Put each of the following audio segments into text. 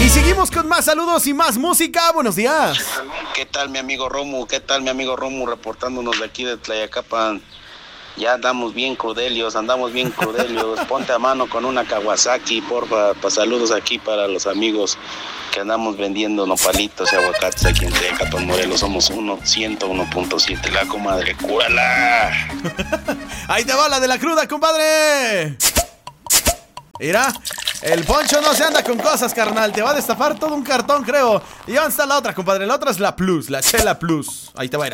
Y seguimos con más saludos y más música. Buenos días. ¿Qué tal, mi amigo Romu? ¿Qué tal, mi amigo Romu? Reportándonos de aquí de Tlayacapan. Ya andamos bien crudelios. Ponte a mano con una Kawasaki, porfa. Saludos aquí para los amigos que andamos vendiendo nopalitos y aguacates aquí en Tlayacapan, Morelos. Somos 101.7. La comadre, cúrala. Ahí te va la de la cruda, compadre. Mira, el Poncho no se anda con cosas, carnal. Te va a destapar todo un cartón, creo. ¿Y dónde está la otra, compadre? La otra es la Plus, la Chela Plus. Ahí te va a ir.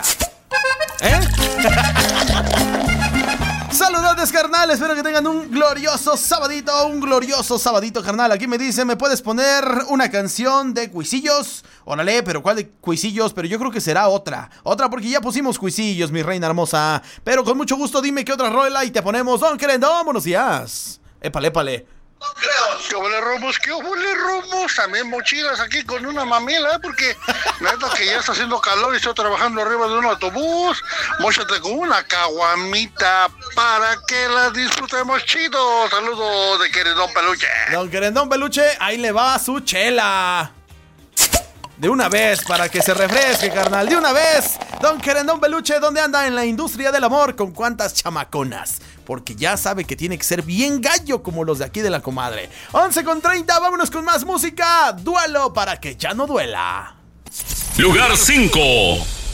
Saludos, carnal. Espero que tengan un glorioso sabadito, carnal. Aquí me dice, ¿me puedes poner una canción de Cuisillos? Órale, pero ¿cuál de Cuisillos? Pero yo creo que será otra porque ya pusimos Cuisillos, mi reina hermosa. Pero con mucho gusto dime qué otra rola y te ponemos. Don Querendón, buenos días. Épale. ¿Qué huele, Romos? También mochilas aquí con una mamila, porque neta que ya está haciendo calor y estoy trabajando arriba de un autobús. Móchate con una caguamita para que la disfrutemos chido. Saludos de Querendón Peluche. Don Querendón Peluche, ahí le va su chela. De una vez, para que se refresque, carnal. De una vez. Don Querendón Peluche, ¿dónde anda en la industria del amor? ¿Con cuántas chamaconas? Porque ya sabe que tiene que ser bien gallo como los de aquí de la comadre. 11:30, vámonos con más música. Duelo para que ya no duela. Lugar 5.